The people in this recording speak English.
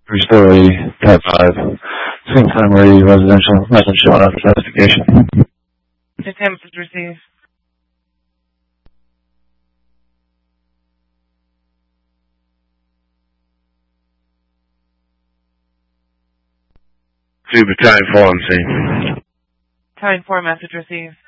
Three-story, Type 5, single-family residential, nothing showing up for investigation. Attempt is received. Super time 4 on scene. Time 4 message received.